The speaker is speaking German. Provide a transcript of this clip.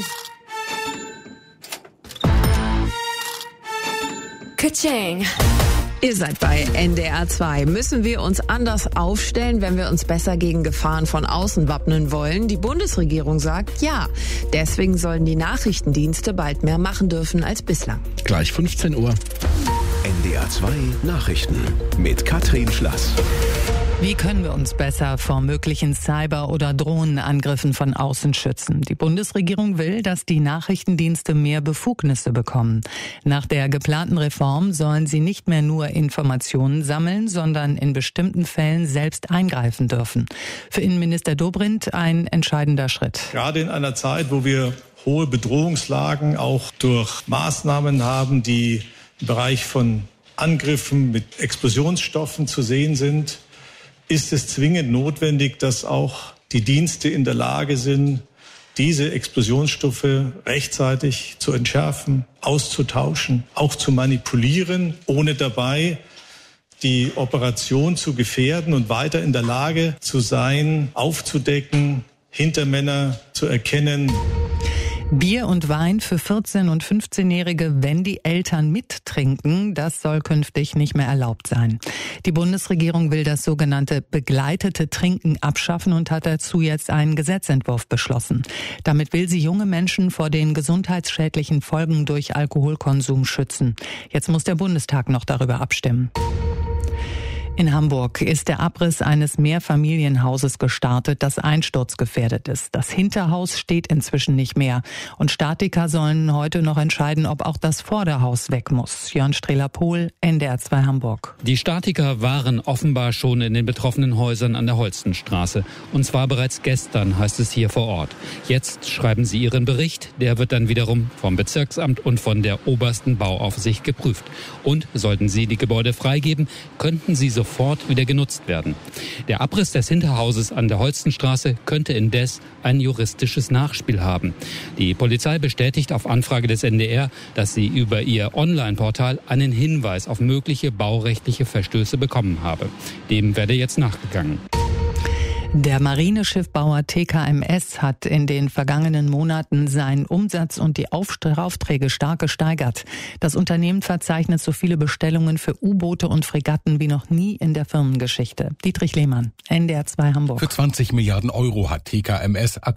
Ka-ching. Ihr seid bei NDR 2. Müssen wir uns anders aufstellen, wenn wir uns besser gegen Gefahren von außen wappnen wollen? Die Bundesregierung sagt ja. Deswegen sollen die Nachrichtendienste bald mehr machen dürfen als bislang. Gleich 15 Uhr. NDR 2 Nachrichten mit Katrin Schlass. Wie können wir uns besser vor möglichen Cyber- oder Drohnenangriffen von außen schützen? Die Bundesregierung will, dass die Nachrichtendienste mehr Befugnisse bekommen. Nach der geplanten Reform sollen sie nicht mehr nur Informationen sammeln, sondern in bestimmten Fällen selbst eingreifen dürfen. Für Innenminister Dobrindt ein entscheidender Schritt. Gerade in einer Zeit, wo wir hohe Bedrohungslagen auch durch Maßnahmen haben, die im Bereich von Angriffen mit Explosionsstoffen zu sehen sind, ist es zwingend notwendig, dass auch die Dienste in der Lage sind, diese Explosionsstoffe rechtzeitig zu entschärfen, auszutauschen, auch zu manipulieren, ohne dabei die Operation zu gefährden und weiter in der Lage zu sein, aufzudecken, Hintermänner zu erkennen. Bier und Wein für 14- und 15-Jährige, wenn die Eltern mittrinken, das soll künftig nicht mehr erlaubt sein. Die Bundesregierung will das sogenannte begleitete Trinken abschaffen und hat dazu jetzt einen Gesetzentwurf beschlossen. Damit will sie junge Menschen vor den gesundheitsschädlichen Folgen durch Alkoholkonsum schützen. Jetzt muss der Bundestag noch darüber abstimmen. In Hamburg ist der Abriss eines Mehrfamilienhauses gestartet, das einsturzgefährdet ist. Das Hinterhaus steht inzwischen nicht mehr. Und Statiker sollen heute noch entscheiden, ob auch das Vorderhaus weg muss. Jörn Strehler-Pohl, NDR 2 Hamburg. Die Statiker waren offenbar schon in den betroffenen Häusern an der Holstenstraße. Und zwar bereits gestern, heißt es hier vor Ort. Jetzt schreiben sie ihren Bericht. Der wird dann wiederum vom Bezirksamt und von der obersten Bauaufsicht geprüft. Und sollten sie die Gebäude freigeben, könnten sie sofort wieder genutzt werden. Der Abriss des Hinterhauses an der Holstenstraße könnte indes ein juristisches Nachspiel haben. Die Polizei bestätigt auf Anfrage des NDR, dass sie über ihr Online-Portal einen Hinweis auf mögliche baurechtliche Verstöße bekommen habe. Dem werde jetzt nachgegangen. Der Marineschiffbauer TKMS hat in den vergangenen Monaten seinen Umsatz und die Aufträge stark gesteigert. Das Unternehmen verzeichnet so viele Bestellungen für U-Boote und Fregatten wie noch nie in der Firmengeschichte. Dietrich Lehmann, NDR 2 Hamburg. Für 20 Milliarden Euro hat TKMS